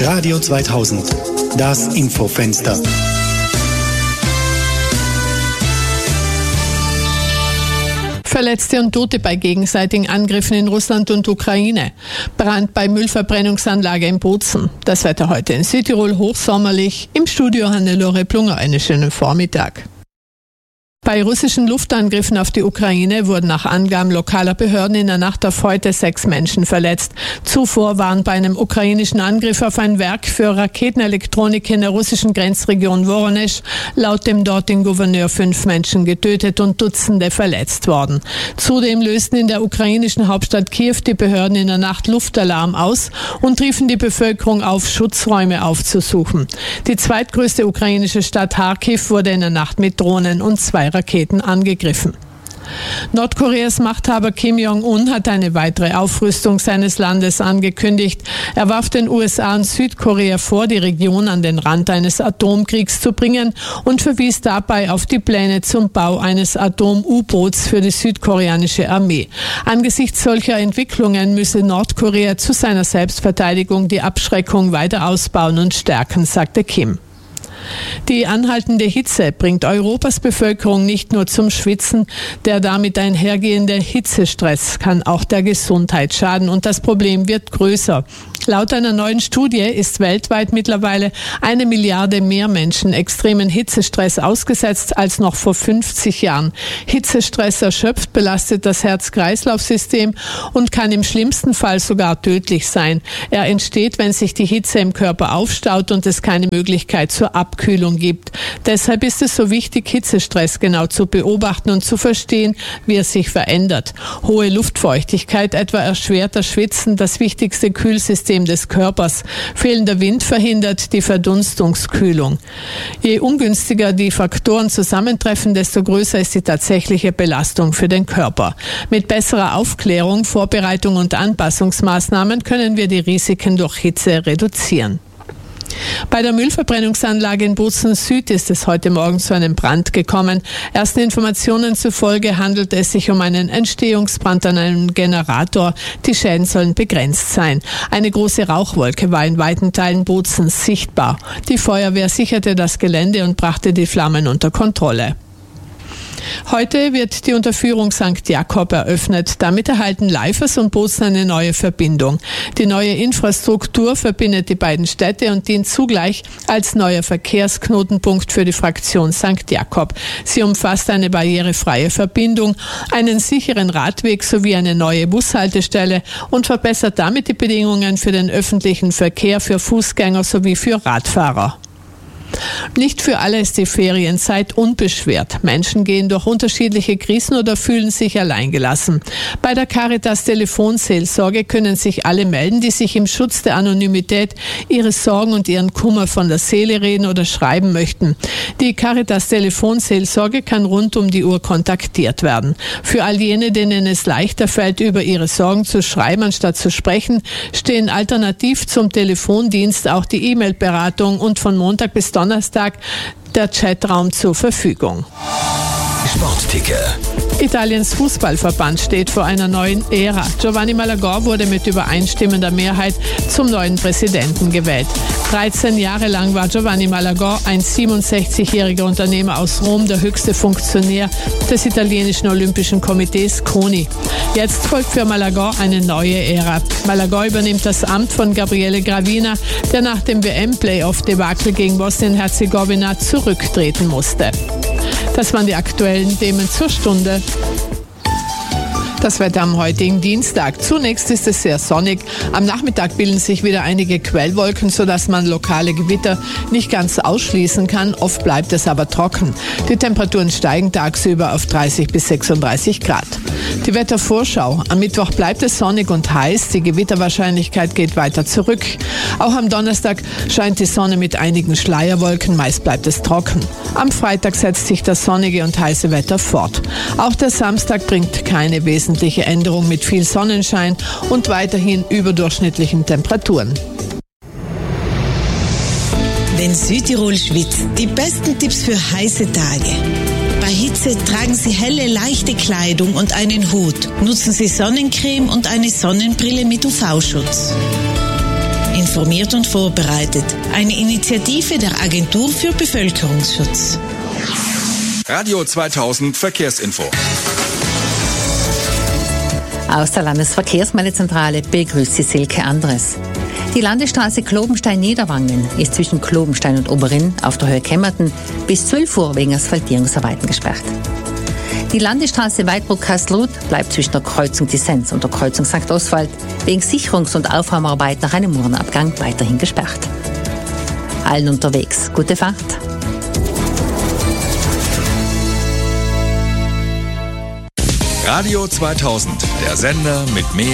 Radio 2000, das Infofenster. Verletzte und Tote bei gegenseitigen Angriffen in Russland und Ukraine. Brand bei Müllverbrennungsanlage in Bozen. Das Wetter heute in Südtirol hochsommerlich. Im Studio Hannelore Plunger. Einen schönen Vormittag. Bei russischen Luftangriffen auf die Ukraine wurden nach Angaben lokaler Behörden in der Nacht auf heute 6 Menschen verletzt. Zuvor waren bei einem ukrainischen Angriff auf ein Werk für Raketenelektronik in der russischen Grenzregion Woronesch laut dem dortigen Gouverneur 5 Menschen getötet und Dutzende verletzt worden. Zudem lösten in der ukrainischen Hauptstadt Kiew die Behörden in der Nacht Luftalarm aus und riefen die Bevölkerung auf, Schutzräume aufzusuchen. Die zweitgrößte ukrainische Stadt Kharkiv wurde in der Nacht mit Drohnen und 2 Raketen angegriffen. Nordkoreas Machthaber Kim Jong-un hat eine weitere Aufrüstung seines Landes angekündigt. Er warf den USA und Südkorea vor, die Region an den Rand eines Atomkriegs zu bringen und verwies dabei auf die Pläne zum Bau eines Atom-U-Boots für die südkoreanische Armee. Angesichts solcher Entwicklungen müsse Nordkorea zu seiner Selbstverteidigung die Abschreckung weiter ausbauen und stärken, sagte Kim. Die anhaltende Hitze bringt Europas Bevölkerung nicht nur zum Schwitzen. Der damit einhergehende Hitzestress kann auch der Gesundheit schaden und das Problem wird größer. Laut einer neuen Studie ist weltweit mittlerweile 1 Milliarde mehr Menschen extremen Hitzestress ausgesetzt als noch vor 50 Jahren. Hitzestress erschöpft, belastet das Herz-Kreislauf-System und kann im schlimmsten Fall sogar tödlich sein. Er entsteht, wenn sich die Hitze im Körper aufstaut und es keine Möglichkeit zur Abkühlung gibt. Deshalb ist es so wichtig, Hitzestress genau zu beobachten und zu verstehen, wie er sich verändert. Hohe Luftfeuchtigkeit etwa erschwert das Schwitzen, das wichtigste Kühlsystem des Körpers. Fehlender Wind verhindert die Verdunstungskühlung. Je ungünstiger die Faktoren zusammentreffen, desto größer ist die tatsächliche Belastung für den Körper. Mit besserer Aufklärung, Vorbereitung und Anpassungsmaßnahmen können wir die Risiken durch Hitze reduzieren. Bei der Müllverbrennungsanlage in Bozen Süd ist es heute Morgen zu einem Brand gekommen. Ersten Informationen zufolge handelt es sich um einen Entstehungsbrand an einem Generator. Die Schäden sollen begrenzt sein. Eine große Rauchwolke war in weiten Teilen Bozens sichtbar. Die Feuerwehr sicherte das Gelände und brachte die Flammen unter Kontrolle. Heute wird die Unterführung St. Jakob eröffnet. Damit erhalten Leifers und Bozen eine neue Verbindung. Die neue Infrastruktur verbindet die beiden Städte und dient zugleich als neuer Verkehrsknotenpunkt für die Fraktion St. Jakob. Sie umfasst eine barrierefreie Verbindung, einen sicheren Radweg sowie eine neue Bushaltestelle und verbessert damit die Bedingungen für den öffentlichen Verkehr, für Fußgänger sowie für Radfahrer. Nicht für alle ist die Ferienzeit unbeschwert. Menschen gehen durch unterschiedliche Krisen oder fühlen sich alleingelassen. Bei der Caritas Telefonseelsorge können sich alle melden, die sich im Schutz der Anonymität ihre Sorgen und ihren Kummer von der Seele reden oder schreiben möchten. Die Caritas Telefonseelsorge kann rund um die Uhr kontaktiert werden. Für all jene, denen es leichter fällt, über ihre Sorgen zu schreiben, anstatt zu sprechen, stehen alternativ zum Telefondienst auch die E-Mail-Beratung und von Montag bis Donnerstag der Chatraum zur Verfügung. Sportticker. Italiens Fußballverband steht vor einer neuen Ära. Giovanni Malagò wurde mit übereinstimmender Mehrheit zum neuen Präsidenten gewählt. 13 Jahre lang war Giovanni Malagò, ein 67-jähriger Unternehmer aus Rom, der höchste Funktionär des italienischen Olympischen Komitees CONI. Jetzt folgt für Malagò eine neue Ära. Malagò übernimmt das Amt von Gabriele Gravina, der nach dem WM-Playoff-Debakel gegen Bosnien-Herzegowina zurücktreten musste. Das waren die aktuellen Themen zur Stunde. Das Wetter am heutigen Dienstag. Zunächst ist es sehr sonnig. Am Nachmittag bilden sich wieder einige Quellwolken, sodass man lokale Gewitter nicht ganz ausschließen kann. Oft bleibt es aber trocken. Die Temperaturen steigen tagsüber auf 30 bis 36 Grad. Die Wettervorschau. Am Mittwoch bleibt es sonnig und heiß. Die Gewitterwahrscheinlichkeit geht weiter zurück. Auch am Donnerstag scheint die Sonne mit einigen Schleierwolken. Meist bleibt es trocken. Am Freitag setzt sich das sonnige und heiße Wetter fort. Auch der Samstag bringt keine wesentliche Änderung mit viel Sonnenschein und weiterhin überdurchschnittlichen Temperaturen. Wenn Südtirol schwitzt, die besten Tipps für heiße Tage. Bei Hitze tragen Sie helle, leichte Kleidung und einen Hut. Nutzen Sie Sonnencreme und eine Sonnenbrille mit UV-Schutz. In informiert und vorbereitet. Eine Initiative der Agentur für Bevölkerungsschutz. Radio 2000 Verkehrsinfo. Aus der Landesverkehrsmeldezentrale begrüßt Sie Silke Andres. Die Landesstraße Klobenstein-Niederwangen ist zwischen Klobenstein und Oberrinn auf der Höhe Kemmerten bis 12 Uhr wegen Asphaltierungsarbeiten gesperrt. Die Landesstraße Weidbruck-Kastelruth bleibt zwischen der Kreuzung Disenz und der Kreuzung St. Oswald wegen Sicherungs- und Aufräumarbeit nach einem Murenabgang weiterhin gesperrt. Allen unterwegs gute Fahrt. Radio 2000, der Sender mit mehr